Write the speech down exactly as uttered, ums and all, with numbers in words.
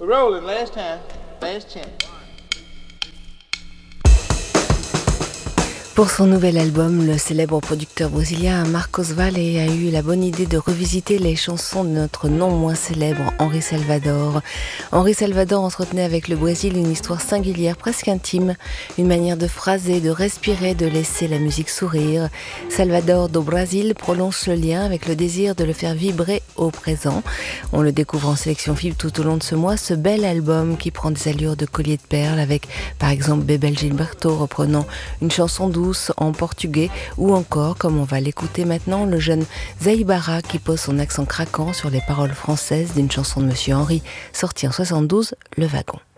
We're rolling last time, last chance. Pour son nouvel album, le célèbre producteur brésilien Marcos Valle a eu la bonne idée de revisiter les chansons de notre non moins célèbre Henri Salvador. Henri Salvador entretenait avec le Brésil une histoire singulière, presque intime, une manière de phraser, de respirer, de laisser la musique sourire. Salvador do Brasil prolonge le lien avec le désir de le faire vibrer au présent. On le découvre en sélection F I B tout au long de ce mois, ce bel album qui prend des allures de collier de perles avec, par exemple, Bebel Gilberto reprenant une chanson douce en portugais ou encore, comme on va l'écouter maintenant, le jeune Zé Ibarra qui pose son accent craquant sur les paroles françaises d'une chanson de Monsieur Henry sortie en soixante-douze, Le Wagon.